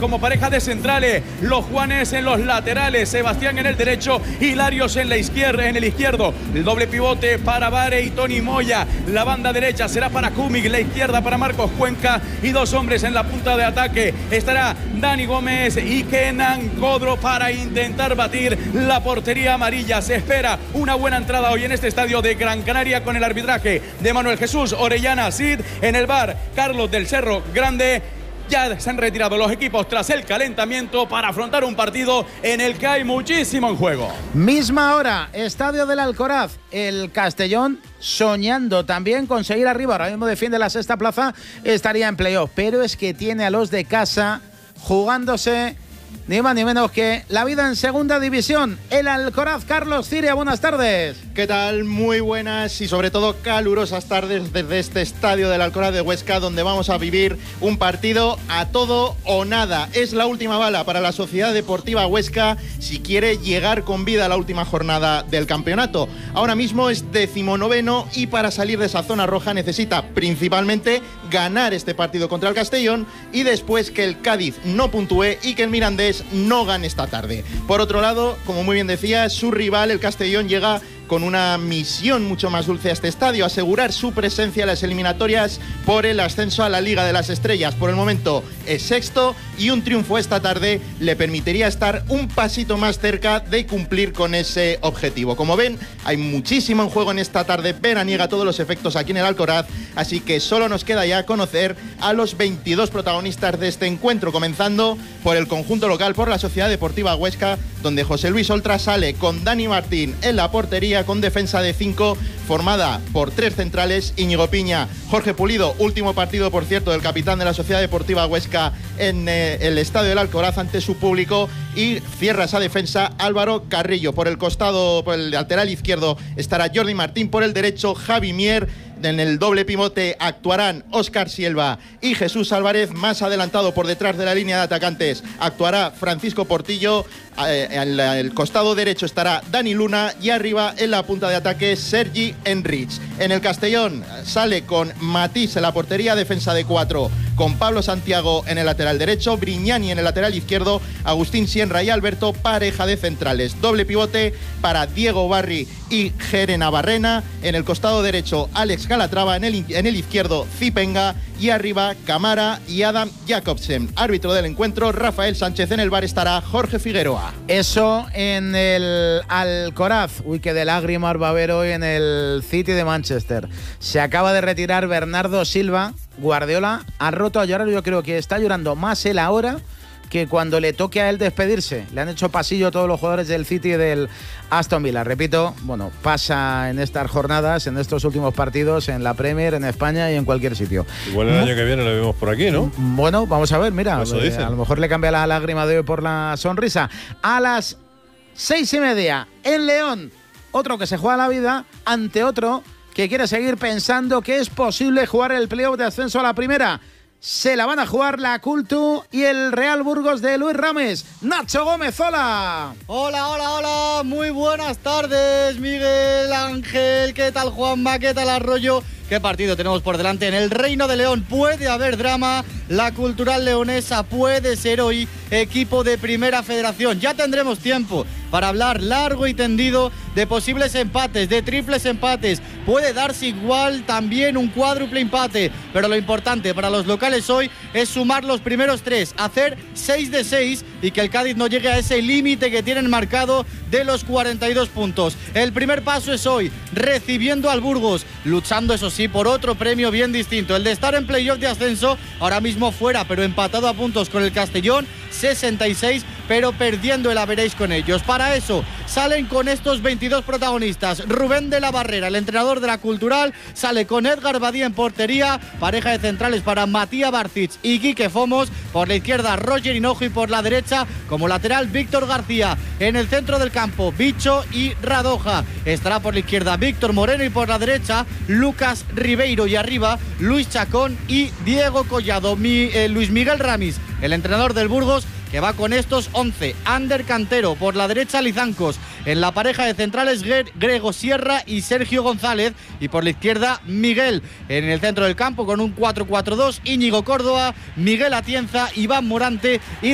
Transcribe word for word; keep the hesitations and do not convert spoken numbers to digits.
como pareja de centrales. Los Juanes en los laterales, Sebastián en el derecho y Larios en la izquierda, en el izquierdo. El doble pivote para Vare y Tony Moya. La banda derecha será para Kumik, la izquierda para Marcos Cuenca y dos hombres en la punta de ataque. Estará Dani Gómez y Kenan Codro para intentar batir la portería amarilla. Se espera una buena entrada hoy en este estadio de Gran Canaria con el arbitraje de Manuel Jesús Orellana Cid. En el bar, Carlos del Cerro Grande. Ya se han retirado los equipos tras el calentamiento para afrontar un partido en el que hay muchísimo en juego. Misma hora, Estadio del Alcoraz. El Castellón soñando también con seguir arriba. Ahora mismo defiende la sexta plaza, estaría en playoff. Pero es que tiene a los de casa jugándose ni más ni menos que la vida en segunda división. El Alcoraz. Carlos Ciria, buenas tardes. ¿Qué tal? Muy buenas y sobre todo calurosas tardes desde este estadio del Alcoraz de Huesca, donde vamos a vivir un partido a todo o nada. Es la última bala para la Sociedad Deportiva Huesca si quiere llegar con vida a la última jornada del campeonato. Ahora mismo es decimonoveno y para salir de esa zona roja necesita principalmente ganar este partido contra el Castellón y después que el Cádiz no puntúe y que el Mirandés no gane esta tarde. Por otro lado, como muy bien decía, su rival, el Castellón, llega con una misión mucho más dulce a este estadio: asegurar su presencia en las eliminatorias por el ascenso a la Liga de las Estrellas. Por el momento es sexto y un triunfo esta tarde le permitiría estar un pasito más cerca de cumplir con ese objetivo. Como ven, hay muchísimo en juego en esta tarde veraniega, todos los efectos aquí en el Alcoraz, así que solo nos queda ya conocer a los veintidós protagonistas de este encuentro, comenzando por el conjunto local, por la Sociedad Deportiva Huesca, donde José Luis Oltra sale con Dani Martín en la portería, con defensa de cinco formada por tres centrales: Íñigo Piña, Jorge Pulido, último partido por cierto del capitán de la Sociedad Deportiva Huesca en eh, el estadio del Alcoraz ante su público, y cierra esa defensa Álvaro Carrillo. Por el costado, por el lateral izquierdo estará Jordi Martín, por el derecho Javi Mier. En el doble pivote actuarán Óscar Silva y Jesús Álvarez. Más adelantado por detrás de la línea de atacantes actuará Francisco Portillo. Eh, en el costado derecho estará Dani Luna y arriba en la punta de ataque Sergi Enrich. En el Castellón sale con Matís en la portería, defensa de cuatro, con Pablo Santiago en el lateral derecho, Brignani en el lateral izquierdo, Agustín Sienra y Alberto, pareja de centrales. Doble pivote para Diego Barri y Jerena Barrena. En el costado derecho Alex Calatrava, en el, en el izquierdo Zipenga y arriba Camara y Adam Jacobsen. Árbitro del encuentro Rafael Sánchez. En el bar estará Jorge Figueroa. Eso en el Alcoraz. Uy, que de lágrimas va a haber hoy en el City de Manchester. Se acaba de retirar Bernardo Silva. Guardiola ha roto a llorar. Yo creo que está llorando más él ahora que cuando le toque a él despedirse. Le han hecho pasillo todos los jugadores del City y del Aston Villa. Repito, bueno, pasa en estas jornadas, en estos últimos partidos, en la Premier, en España y en cualquier sitio. Igual el año que viene lo vemos por aquí, ¿no? Bueno, vamos a ver, mira, eh, a lo mejor le cambia la lágrima de hoy por la sonrisa. A las seis y media, en León, otro que se juega la vida ante otro que quiere seguir pensando que es posible jugar el playoff de ascenso a la primera. Se la van a jugar la Cultu y el Real Burgos de Luis Rames. Nacho Gómez, hola. Hola, hola, hola. Muy buenas tardes, Miguel Ángel. ¿Qué tal, Juanma? ¿Qué tal, Arroyo? ¿Qué partido tenemos por delante? En el Reino de León puede haber drama. La Cultural Leonesa puede ser hoy equipo de Primera Federación. Ya tendremos tiempo para hablar largo y tendido de posibles empates, de triples empates. Puede darse igual también un cuádruple empate, pero lo importante para los locales hoy es sumar los primeros tres, hacer seis de seis y que el Cádiz no llegue a ese límite que tienen marcado de los cuarenta y dos puntos. El primer paso es hoy, recibiendo al Burgos, luchando eso sí por otro premio bien distinto, el de estar en playoff de ascenso, ahora mismo fuera, pero empatado a puntos con el Castellón, sesenta y seis, pero perdiendo el averéis con ellos. Para eso salen con estos veintidós protagonistas. Rubén de la Barrera, el entrenador de la Cultural, sale con Edgar Badía en portería, pareja de centrales para Matías Barcic y Quique Fomos, por la izquierda Roger Hinojo y por la derecha como lateral Víctor García. En el centro del campo Bicho y Radoja, estará por la izquierda Víctor Moreno y por la derecha Lucas Ribeiro, y arriba Luis Chacón y Diego Collado. Mi, eh, Luis Miguel Ramis, el entrenador del Burgos, que va con estos once. Ander Cantero, por la derecha Lizancos, en la pareja de centrales Grego Sierra y Sergio González, y por la izquierda Miguel. En el centro del campo con un cuatro cuatro dos, Íñigo Córdoba, Miguel Atienza, Iván Morante y